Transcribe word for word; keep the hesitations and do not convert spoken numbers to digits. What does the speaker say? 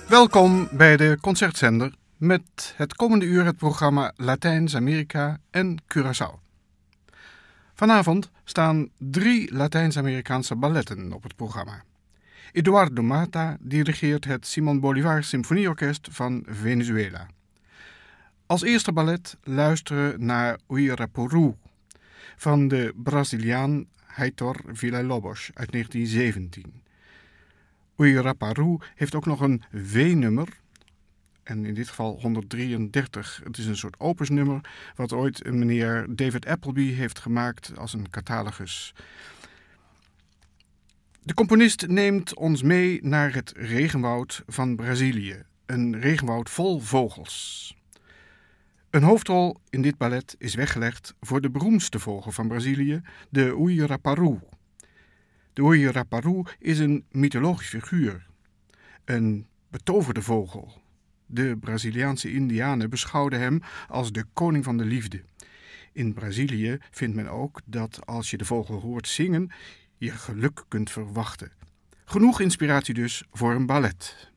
Welkom bij de Concertzender met het komende uur het programma Latijns-Amerika en Curaçao. Vanavond staan drie Latijns-Amerikaanse balletten op het programma. Eduardo Mata dirigeert het Simón Bolívar Symfonieorkest van Venezuela. Als eerste ballet luisteren naar Uirapuru van de Braziliaan Heitor Villa-Lobos uit negentien zeventien. Uirapuru heeft ook nog een W-nummer, en in dit geval honderddrieëndertig. Het is een soort opusnummer wat ooit een meneer David Appleby heeft gemaakt als een catalogus. De componist neemt ons mee naar het regenwoud van Brazilië, een regenwoud vol vogels. Een hoofdrol in dit ballet is weggelegd voor de beroemdste vogel van Brazilië, de Uirapuru. De Uirapuru is een mythologisch figuur, een betoverde vogel. De Braziliaanse Indianen beschouwden hem als de koning van de liefde. In Brazilië vindt men ook dat als je de vogel hoort zingen, je geluk kunt verwachten. Genoeg inspiratie dus voor een ballet.